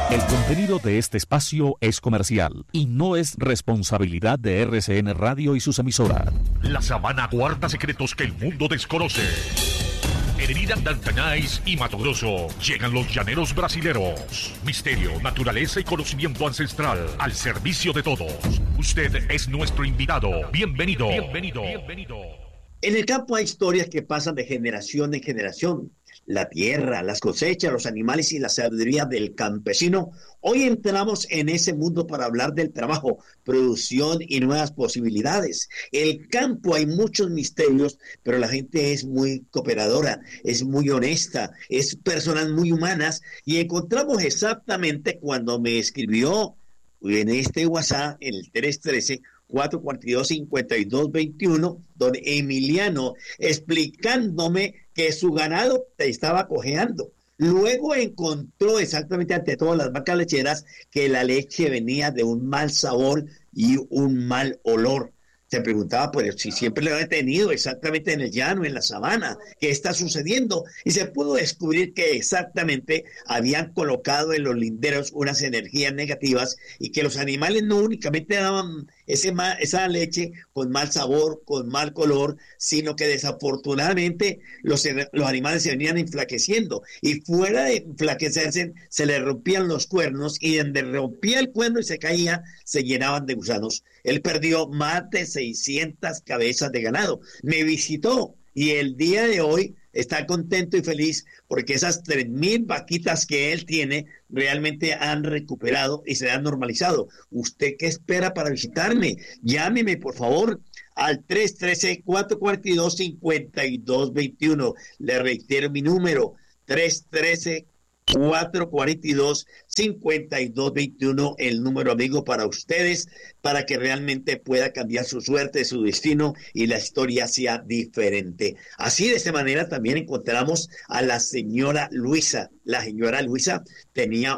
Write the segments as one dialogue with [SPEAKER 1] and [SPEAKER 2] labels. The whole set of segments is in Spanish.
[SPEAKER 1] El contenido de este espacio es comercial y no es responsabilidad de RCN Radio y sus emisoras.
[SPEAKER 2] La sabana guarda secretos que el mundo desconoce. En Herida, Dantanais y Mato Grosso llegan los llaneros brasileros. Misterio, naturaleza y conocimiento ancestral al servicio de todos. Usted es nuestro invitado. Bienvenido. Bienvenido. Bienvenido.
[SPEAKER 3] En el campo hay historias que pasan de generación en generación. La tierra, las cosechas, los animales y la sabiduría del campesino. Hoy entramos en ese mundo para hablar del trabajo, producción y nuevas posibilidades. En el campo hay muchos misterios, pero la gente es muy cooperadora, es muy honesta, es personas muy humanas. Y encontramos exactamente cuando me escribió en este WhatsApp, en el 313-442-5221, don Emiliano, explicándome que su ganado estaba cojeando. Luego encontró exactamente ante todas las vacas lecheras que la leche venía de un mal sabor y un mal olor. Se preguntaba, pues, si siempre lo había tenido exactamente en el llano, en la sabana, ¿qué está sucediendo? Y se pudo descubrir que exactamente habían colocado en los linderos unas energías negativas y que los animales no únicamente daban esa leche con mal sabor, con mal color, sino que desafortunadamente los animales se venían enflaqueciendo y fuera de enflaquecerse se les rompían los cuernos y donde rompía el cuerno y se caía, se llenaban de gusanos. Él perdió más de 600 cabezas de ganado. Me visitó y el día de hoy está contento y feliz porque esas 3,000 vaquitas que él tiene realmente han recuperado y se han normalizado. ¿Usted qué espera para visitarme? Llámeme, por favor, al 313-442-5221. Le reitero mi número, 313-442-5221, el número amigo para ustedes, para que realmente pueda cambiar su suerte, su destino y la historia sea diferente. Así, de esta manera, también encontramos a la señora Luisa. La señora Luisa tenía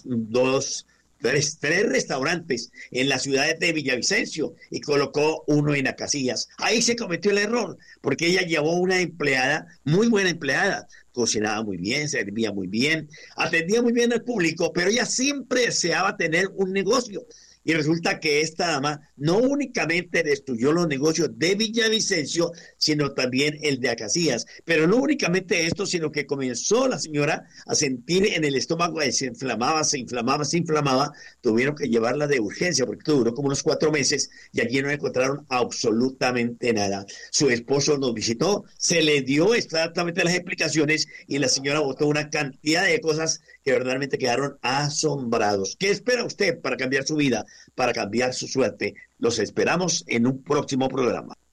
[SPEAKER 3] tres restaurantes en la ciudad de Villavicencio y colocó uno en Acacias. Ahí se cometió el error, porque ella llevó una empleada, muy buena empleada, cocinaba muy bien, servía muy bien, atendía muy bien al público, pero ella siempre deseaba tener un negocio. Y resulta que esta dama no únicamente destruyó los negocios de Villavicencio, sino también el de Acacias. Pero no únicamente esto, sino que comenzó la señora a sentir en el estómago que se inflamaba, se inflamaba, se inflamaba. Tuvieron que llevarla de urgencia porque duró como unos 4 meses y allí no encontraron absolutamente nada. Su esposo nos visitó, se le dio exactamente las explicaciones y la señora botó una cantidad de cosas que verdaderamente quedaron asombrados. ¿Qué espera usted para cambiar su vida, para cambiar su suerte? Los esperamos en un próximo programa.